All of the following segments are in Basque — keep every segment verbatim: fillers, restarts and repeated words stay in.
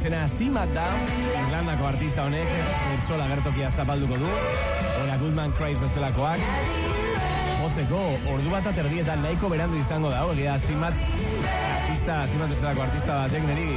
izena Simat da, Irlandako artista honek, sola gertokia zapalduko du, Ora Goodman Craze bezalakoak, hotzeko, ordu bat aterdietan nahiko berandu izango da, egia Simat, artista, Simat bezalako artista batek niri,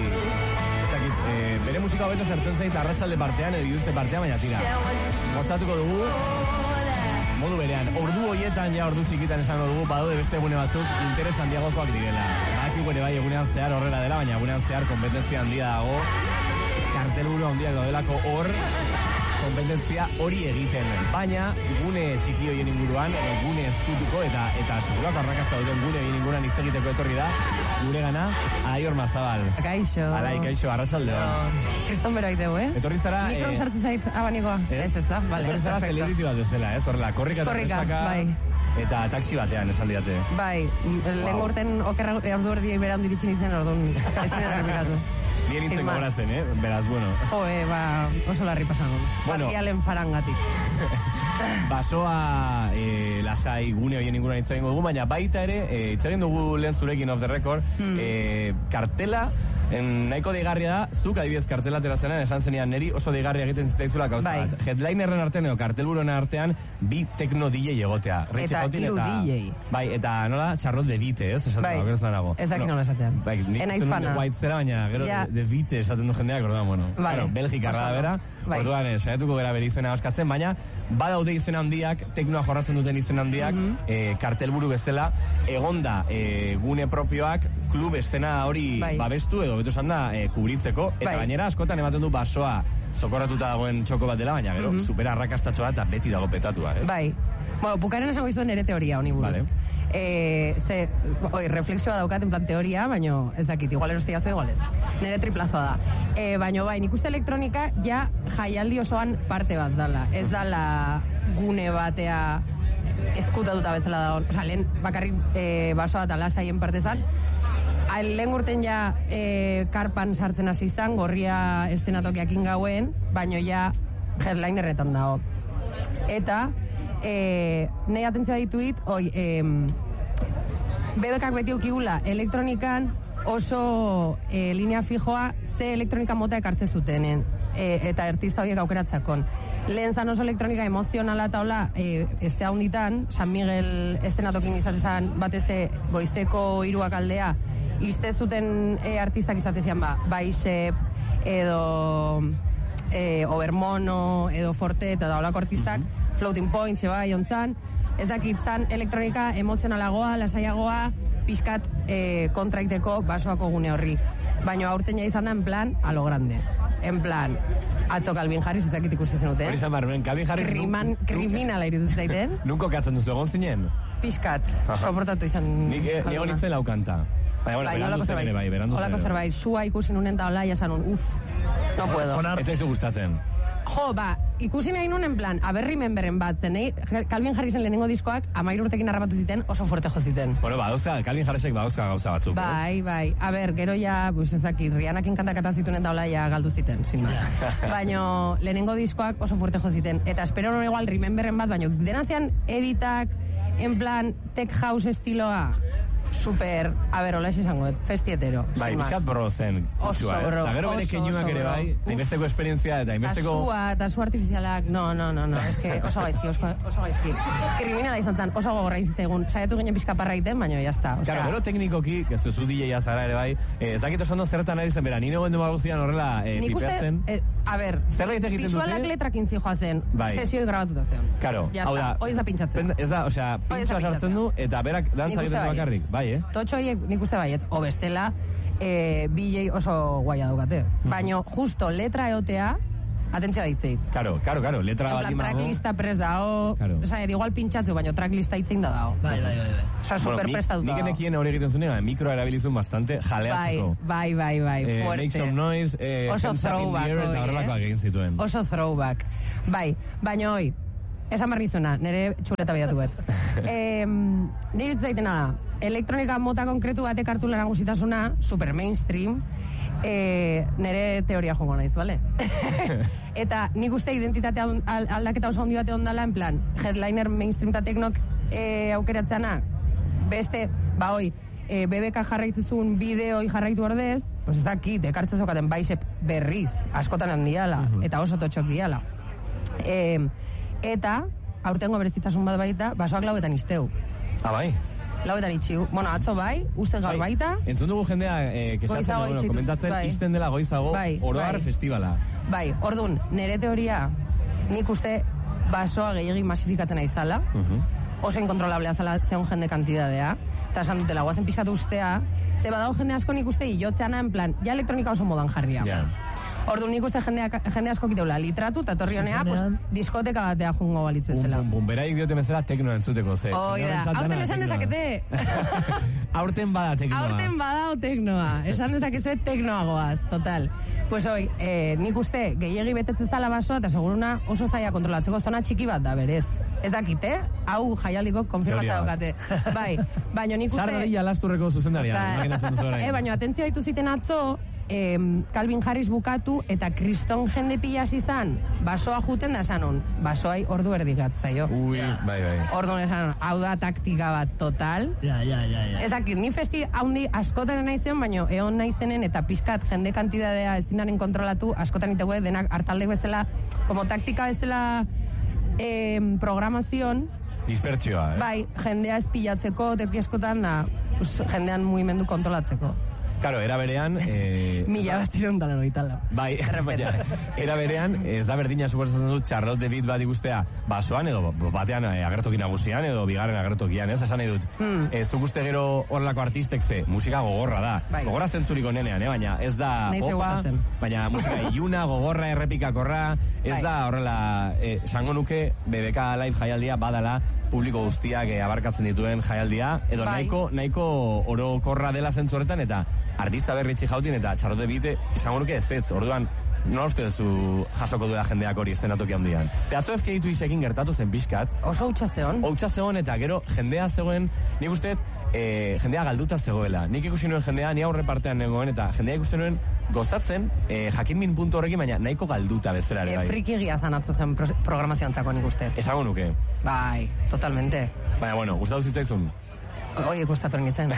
eh, bere musika hobeto sartzen zait arratsalde partean, edo iluntzte partean, baina tira. Gozatuko dugu, modu berean, ordu hoietan, ja ordu txikitan esango dugu, badaude beste egune batzuk interes handiagokoak direla. Bakiko ere bai egunean zehar horrela dela, baina egunean zehar kompetentzia handia dago, kartelburu handiak daudelako hor, kompetentzia hori egiten. Baina, gune txiki hoien inguruan, gune ezkutuko eta eta seguruak arrakazta duten gune hoien inguruan hitz egiteko etorri da, gure gana, Aior Mazabal. Kaixo. Alai, kaixo, arratsalde hon. Kriston bero aiteu, eh? Etorri zara... Mikron sartzen zait abanikoa. Ez, ez da, bale. Etorri zara celebrity bat bezala, ez? Horrela, korrika eta presaka... Bai. Eta taxi batean, esan diate. Bai, lehen urten okerra ordu erdi berandu iritsi nintzen, orduan ez dira repikatu. Bien nintzen gogoratzen, eh? Beraz, bueno. Jo, eh, ba, oso larri pasan. Bueno. Partialen farangatik. Basoa eh, lasai gune horien inguruan hitz egingo dugu, baina baita ere, eh, hitz egin dugu lehen zurekin off the record, hmm. eh, kartela, en, nahiko deigarria da, zuk adibidez kartela aterazenan, esan zenean neri oso deigarria egiten zitzaizula gauza bai. bat. Headlinerren artean edo kartelburuaren artean, bi tekno D J egotea. Eta hiru D J. Bai, eta nola, txarrot de bite, ez? Esaten bai. dago, ez dago. Ez dakit nola esatean. Bai, nik enaiz fana. White zera, baina gero ja. de, de bite esaten du jendeak, orduan, bueno. Bai. Claro, Belgika arra bera, bai. Orduan, eh, saietuko gara bere izena askatzen, baina badaude izen handiak, teknoa jorratzen duten izen handiak, mm -hmm. eh, kartelburu bezala, egonda eh, gune propioak, klub estena hori bai. babestu, edo beto esan da, eh, kubritzeko, eta bai. gainera askotan ematen du basoa zokorratuta dagoen txoko bat dela, baina gero, mm -hmm. supera arrakastatxoa eta beti dago petatua, eh? Bai. Bueno, bukaren esango izuen ere teoria honi buruz. Vale. Eh, ze, oi, reflexioa daukat en plan teoria, baino ez dakit, igual erostia zu igual ez. Nere triplazoa da. Eh, baino bai, nik uste elektronika ja jaialdi osoan parte bat dala. Ez dala gune batea ezkutatuta bezala da. Osa, lehen bakarrik eh, basoa eta lasaien parte zan. Lehen urten ja eh, karpan sartzen hasi izan, gorria estenatokiak ingauen, baino ja headlinerretan dago. Eta Eh, nahi atentzia dituit, oi, eh, bebekak beti ukigula elektronikan oso eh, linea fijoa ze elektronika mota ekartzen zutenen eh, eta artista horiek aukeratzakon. Lehen zan oso elektronika emozionala eta hola, eh, ez zea hunditan, San Miguel estenatokin izatezan bateze goizeko hiruak aldea, izte zuten eh, artistak izatezian ba, Baixep, edo eh, Obermono, edo Forte, eta da holako artistak, mm-hmm. Floating Point, zeba, jontzan, ez dakit zan elektronika emozionalagoa, lasaiagoa, pixkat eh, kontraiteko basoako gune horri. Baina aurten ja izan da en plan a lo grande. En plan, atzo Calvin Harris ez dakit ikusi zenuten. Hori zan barmen, Calvin Harris... Kriman, kriminala irutu zaiten. Nunko katzen duzu, egon zinen? Pixkat, soportatu izan... Nik egon nintzen laukanta. Baina, bueno, berandu zen ere bai, berandu zen ere. Olako zerbait, sua ikusi nunen da hola, jasan un, uf, no puedo. Ez zaizu gustatzen. Jo, ba, ikusi nahi nun en plan, aberri menberen bat zen, eh? Calvin Harrisen lehenengo diskoak amairu urtekin harrapatu ziten, oso fuerte jo ziten. Bueno, badauzka, Calvin Harrisek badauzka gauza batzuk. Bai, ez? Bai, a ber, gero ja, pues ezakit, Rihannakin kantakatan zitunen daula ja galdu ziten, sin más. Baina lehenengo diskoak oso fuerte jo ziten, eta espero non igual rememberen bat, baina denazian editak, en plan, tech house estiloa, super, a ber, hola esango, festietero. Bai, bizkat borro zen. Oso borro. Eta gero bere keinuak ere bai, hainbesteko esperientzia eta hainbesteko... Eta sua, eta su artifizialak, no, no, no, no, es que oso gaizki, oso, oso gaizki. Kriminala izan zen, oso gogorra izitzaigun, saiatu ginen pizka parra egiten, baina jazta. Claro, gero teknikoki, ez duzu D J zara ere bai, ez dakit oso ondo zertan ari zen, bera, nire goen dema guztian horrela pipeatzen. A ber, visualak letrak intzi joazen, sesioi grabatuta zen. Claro, hau da, hoi ez da pintxatzen. Ez da, osea, pintxoa sartzen du, eta berak dantza egiten bakarrik, bai, eh? Totxo horiek nik uste baiet, o bestela, eh, B J oso guaia daukate. Mm-hmm. Baina, justo, letra eotea, atentzia daitzeit. Karo, karo, karo, letra bat imago. Tracklista prest dao, claro. Osa, igual pintxatzu, baina tracklista itzein da dao. Bai, bai, bai. Osa, super bueno, prestatu dao. Nik enekien hori egiten zuen, mikroa erabilizun bastante jaleatzeko. Bai, bai, bai, bai, eh, fuerte. Make some noise, eh, oso throwback, oi, eta horrelakoak egin zituen. Oso throwback. Bai, baina hoi, esan barrizuna, nire txuleta bidatu bet. eh, nire zaitena da, elektronika mota konkretu batek hartu nagusitasuna, super mainstream, eh, nire teoria jongo naiz, bale? Eta nik uste identitate aldaketa oso handi bate ondala, en plan, headliner mainstream eta teknok eh, aukeratzeana, beste, ba hoi, eh, B B K jarraitzezun bideoi jarraitu ordez, pues ez dakit, ekartzen zokaten baizep berriz, askotan handiala, uh-huh. eta oso totxok diala. E, eta, aurtengo berezitasun bat baita, basoak lauetan izteu. Ah, bai? Lauetan itxiu. Bueno, atzo bai, uste gaur bai, baita. Entzun dugu jendea, eh, kesatzen, bueno, komentatzen, bai. Izten dela goizago, bai, oroar bai. Festivala. Bai, ordun, nere teoria, nik uste basoa gehiagin masifikatzen aizala, uh-huh. oso inkontrolablea zala zeon jende kantidadea, eta esan dutela, guazen pixkatu ustea, ze badao jende asko nik uste hilotzeana, en plan, ja elektronika oso modan jarria. Yeah. Ordu nik uste jende, jende asko kiteula litratu, eta torri honea, pues, diskoteka batea jungo balitz bezala. Bum, bum, bum, bera idiote bezala teknoa entzuteko, ze. Oida, aurten esan dezakete. Aurten bada teknoa. Aurten bada o teknoa. Esan dezakezu teknoa goaz, total. Pues hoi, eh, nik uste gehiegi betetzen zala basoa, eta seguruna oso zaila kontrolatzeko zona txiki bat da, berez. Ez dakite, hau jaialdiko konfirmatza daukate. Bai, baina nik uste... Sardaria lasturreko zuzendaria, imaginatzen duzu orain. Eh, baina atentzio ditu ziten atzo, eh, Calvin Harris bukatu eta kriston jende pilas izan, basoa juten da esanon, basoai ordu erdigat zaio. Ui, bai, bai. Ordu esanon, hau da taktika bat total. Ja, ja, ja, ja. Ez dakit, ni festi haundi askotan naizen, baina egon naizenen eta pizkat jende kantidadea ezindaren kontrolatu, askotan itegue denak hartalde bezala, como taktika bezala eh, programazion, dispertsioa, eh? Bai, jendea espilatzeko, teki askotan da, pues, jendean mugimendu kontrolatzeko. Claro, era berean... Eh, Mila bat ziren dala noitala. Bai, baina, era berean, ez da berdina suposatzen dut Charlotte de Witt bat ikustea basoan, edo batean eh, agertoki nagusian, edo bigarren agertokian, ez? Esan nahi dut. Hmm. Ez zuk uste gero horrelako artistek ze, musika gogorra da. Bai. Gogorra zentzuriko nenean, eh? Baina ez da popa, baina musika iluna, gogorra, errepikakorra, ez bai. Da horrela, eh, sango nuke, B B K Live jaialdia badala, publiko guztiak eh, abarkatzen dituen jaialdia, edo bai. nahiko, nahiko orokorra dela zentzu horretan, eta artista berritxi jautin, eta Charlotte de Witt izango nuke ez ez, orduan, nola uste duzu jasoko duela jendeak hori estenatoki handian. Zehatzo ezke ditu izekin gertatu zen pixkat. Oso hutsa zeon. Hutsa zeon, eta gero jendea zegoen, nik usteet, eh, jendea galduta zegoela. Nik ikusi nuen jendea, ni aurre partean negoen, eta jendea ikusten nuen gozatzen, eh, jakinmin puntu horrekin, baina nahiko galduta bezala ere bai. E, friki gia zanatzu zen pro programazioan zako nik uste. Esango nuke. Bai, totalmente. Baina, bueno, gustatu zitzaizun. Oie, gustatu nintzen.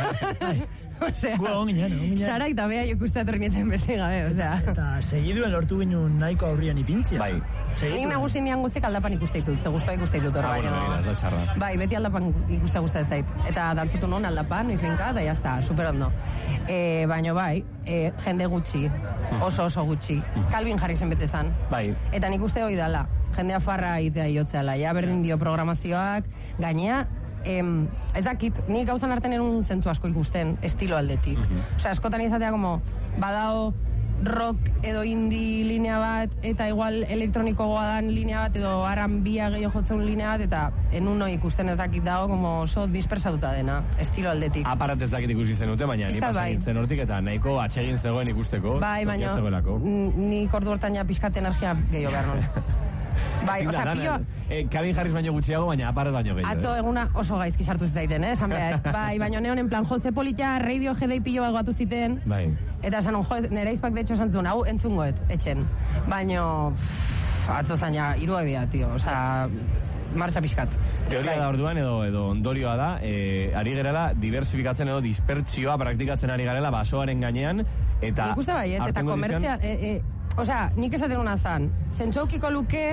Osea, Sara eta bea ikustatu nintzen beste gabe, osea. Eta segiduen lortu ginen nahiko aurrian ipintzia. Bai. Nik nagusi nian guztik aldapan ikuste ditut, ze guztua ikuste ditut hor, baina. Ah, bueno, da txarra. Bai, beti aldapan ikuste guztia zait. Eta dantzutu non aldapan, izlinka, da jazta, super ondo. E, baina bai, e, jende gutxi, oso oso gutxi. Calvin Harrisen bete zan. Bai. Eta nik uste hoi dala, jendea farra itea iotzeala, ja berdin dio programazioak, gainea, Em, ez dakit, nik gauzan arten erun zentzu asko ikusten, estilo aldetik. Uh-huh. Osea, askotan izatea, como, badao rock edo indie linea bat, eta igual elektroniko goadan linea bat, edo aran bia gehiago jotzen linea bat, eta enuno ikusten ez dakit dago, como oso dispersatuta dena, estilo aldetik. Aparat ez dakit ikusi zenute, baina ni pasain zen hortik, eta nahiko atsegin zegoen ikusteko. Bai, baina nik ordu hortan ja pixkat energia gehiago behar non. Bai, o sea, pillo... Eh, Calvin Harris baino gutxiago, baina aparat baino gehiago. Atzo eguna oso gaizki sartu zaiten, eh? Esan behar. Bai, baina neon en plan, jose polita, radio jedei pillo bat gatu ziten. Bai. Eta esan, jo, nire izpak de hecho esan zuen, hau entzungoet, etxen. Baina, atzo zain ja, iruak dira, tio. O sea, martxa pixkat. Teoria da orduan, edo, edo ondorioa da, eh, ari gerela, diversifikatzen edo dispertsioa praktikatzen ari garela basoaren gainean, eta... Nik uste bai, ez, eta komertzia... E, e, Osea, nik esaten una zan, zentzuaukiko luke,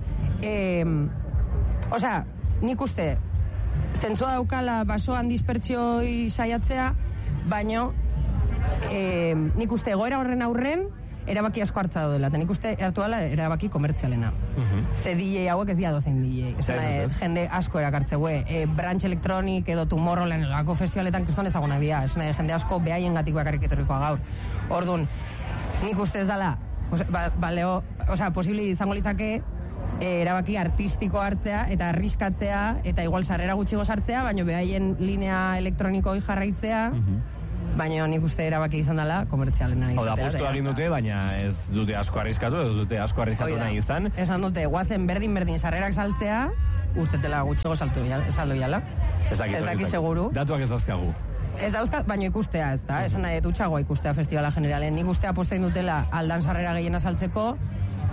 eh, osea, nik uste, zentzua daukala basoan dispertsioi saiatzea, baino, eh, nik uste egoera horren aurren, erabaki asko hartza daudela, eta nik uste hartu dela erabaki komertzialena. Uh-huh. Ze D J hauek ez dia dozein D J. Esan ez, jende asko erakartzeue, e, Branch Electronic edo Tomorrowland elako festivaletan kriston ezagunak dira. Esan jende asko behaien gatik bakarrik etorrikoa gaur. Orduan, nik uste ez dela, Ba, baleo, osea, posibili izango litzake e, erabaki artistiko hartzea eta arriskatzea eta igual sarrera gutxigo sartzea, baina behaien linea elektronikoi jarraitzea, uh-huh. baina nik uste erabaki izan dela komertzialena izatea. Oda, postu egin dute, baina ez dute asko arriskatu, ez dute asko arriskatu nahi izan. Esan dute, guazen berdin-berdin sarrerak saltzea, ustetela gutxigo saltu jala. Ez dakit seguru. Datuak ez dazkagu. Ez dauzkat, baino ikustea, ez da? Esan nahi dutxagoa ikustea festivala generalen. Nik ustea postein dutela aldan sarrera gehiena saltzeko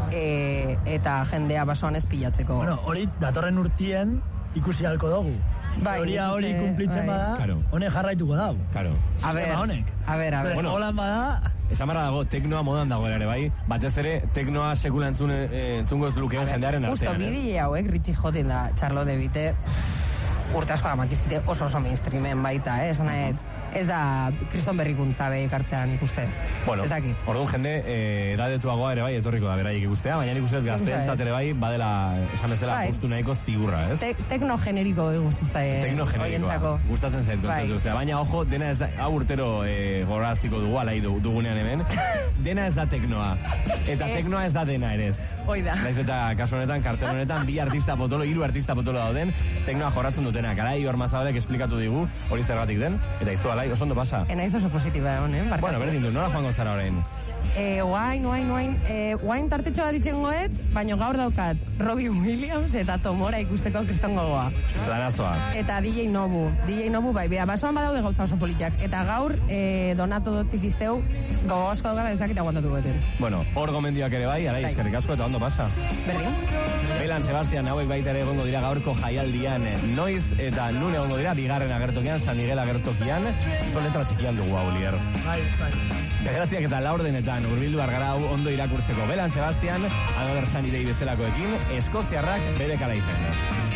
e, eta jendea basoan ez pilatzeko. Bueno, hori datorren urtien ikusi halko dugu. Bai, Teoria hori nik uste, kumplitzen bai. bada, Claro. honek jarraituko dau. Claro. A ver, Sistema honek. a ver, a ver. Bueno. Holan bada, Esan barra dago, teknoa modan dagoela ere, bai? Batez ere, teknoa sekula entzun, eh, entzungo ez lukeen jendearen Justo, artean, bidi hauek, Richie Jotin da, Charlo de Vite, urte asko amakizite oso oso mainstreamen baita, eh? Esan nahi, ez da kriston berrikuntza be ekartzean ikuste. Bueno, Ez dakit. orduan jende eh, edadetuagoa ere bai etorriko da beraiek ikustea, baina nik uste dut gazteentzat ere bai badela, esan bezala, Bai. justu nahiko zigurra, ez? Te, tekno generiko guztitza eh, Tekno generikoa, horientzako. gustatzen zait, Bai. kontzeptu, baina ojo, dena ez da, hau urtero eh, goraztiko dugu, alai du- dugunean hemen, dena ez da teknoa, eta Ez. teknoa ez da dena ere ez. Hoi da. Naiz eta kasu honetan, kartel honetan, bi artista potolo, hiru artista potolo dauden, teknoa jorratzen dutenak, alai Ormazabalek esplikatu digu, hori zergatik den, eta izu alai, oso ondo pasa. Enaiz oso positiba egon, eh? Barkatu. Bueno, berdin du, nola joango zara orain? Eh, guain, guain, guain, eh, guain tartetxo bat ditzen goet, baino gaur daukat Robbie Williams eta Tomora ikusteko kriston gogoa. Lanazoa. Eta D J Nobu, D J Nobu bai, bea, basoan badaude gauza oso politiak. Eta gaur, eh, Donato dotzik izteu, gogo asko dauka bezakita aguantatu goeten. Bueno, hor gomendioak ere bai, alai, Bai. eskerrik asko eta ondo pasa. Berdin? Belan, Sebastian, hauek baita ere egongo dira gaurko jaialdian eh, noiz eta nun egongo dira, bigarren agertokian, San Miguel agertokian, so letra txikian dugu hau, lier. bai, bai. Bederatziak eta laurdenetan urbildu argara hau ondo irakurtzeko. Belan, Sebastian, Another Sunny Day bestelakoekin, Eskoziarrak bere kara izen.